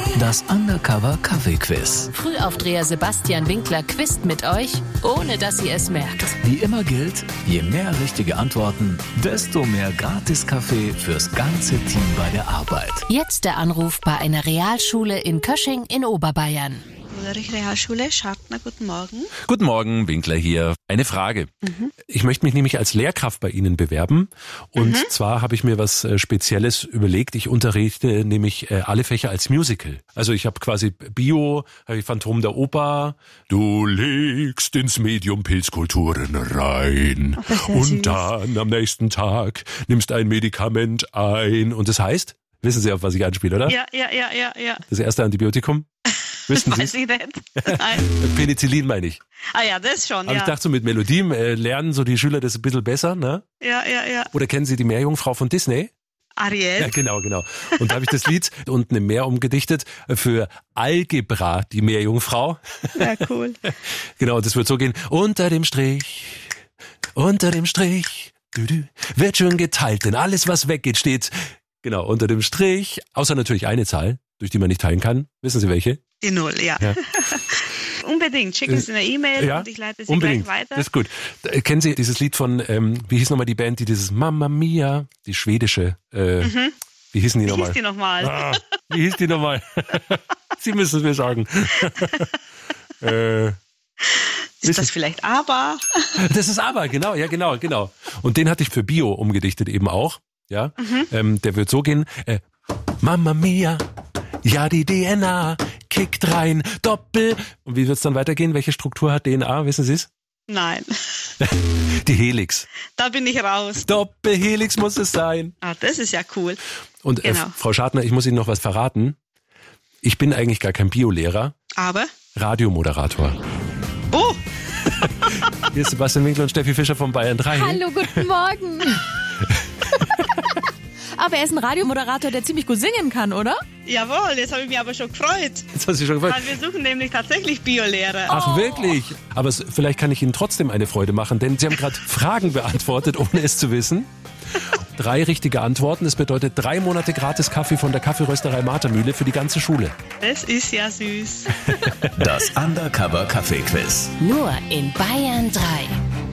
Das Undercover Kaffee-Quiz. Frühaufdreher Sebastian Winkler quizt mit euch, ohne dass ihr es merkt. Wie immer gilt, je mehr richtige Antworten, desto mehr Gratis-Kaffee fürs ganze Team bei der Arbeit. Jetzt der Anruf bei einer Realschule in Kösching in Oberbayern. Realschule, Schartner, guten Morgen. Guten Morgen, Winkler hier. Eine Frage. Ich möchte mich nämlich als Lehrkraft bei Ihnen bewerben. Und zwar habe ich mir was Spezielles überlegt. Ich unterrichte nämlich alle Fächer als Musical. Also ich habe quasi Bio, habe ich Phantom der Oper. Du legst ins Medium Pilzkulturen rein. Und dann am nächsten Tag nimmst ein Medikament ein. Und das heißt, wissen Sie, auf was ich anspiele, oder? Ja. Das erste Antibiotikum? Wissen Sie? Weiß ich nicht. Nein. Penicillin meine ich. Ah ja, das schon, Aber ich dachte so mit Melodien lernen so die Schüler das ein bisschen besser, ne? Ja. Oder kennen Sie die Meerjungfrau von Disney? Ariel. Ja, genau. Und da habe ich das Lied unten im Meer umgedichtet für Algebra, die Meerjungfrau. Ja, cool. Genau, das wird so gehen. Unter dem Strich, wird schön geteilt, denn alles, was weggeht, steht, genau, unter dem Strich, außer natürlich eine Zahl, durch die man nicht teilen kann. Wissen Sie welche? Die 0, ja. Unbedingt, schicken Sie eine E-Mail und ich leite sie gleich weiter. Das ist gut. Kennen Sie dieses Lied von, wie hieß nochmal die Band, die dieses Mamma Mia, die schwedische, wie hießen die nochmal? Wie hieß die nochmal? Sie müssen es mir sagen. Ist das vielleicht Aber? Das ist Aber, genau. Und den hatte ich für Bio umgedichtet eben auch. Ja, der wird so gehen, Mamma Mia, ja die DNA kickt rein, Doppel. Und wie wird's dann weitergehen? Welche Struktur hat DNA, wissen Sie es? Nein. Die Helix. Da bin ich raus. Doppelhelix muss es sein. Ah, das ist ja cool. Und genau. Frau Schartner, ich muss Ihnen noch was verraten. Ich bin eigentlich gar kein Biolehrer. Aber? Radiomoderator. Oh! Hier ist Sebastian Winkler und Steffi Fischer von Bayern 3. Hallo, guten Morgen. Aber er ist ein Radiomoderator, der ziemlich gut singen kann, oder? Jawohl, jetzt habe ich mich aber schon gefreut. Jetzt hast du schon gefreut. Weil wir suchen nämlich tatsächlich Biolehrer. Ach, wirklich? Aber vielleicht kann ich Ihnen trotzdem eine Freude machen, denn Sie haben gerade Fragen beantwortet, ohne es zu wissen. 3 richtige Antworten, das bedeutet 3 Monate gratis Kaffee von der Kaffeerösterei Martermühle für die ganze Schule. Das ist ja süß. Das Undercover Kaffee-Quiz. Nur in Bayern 3.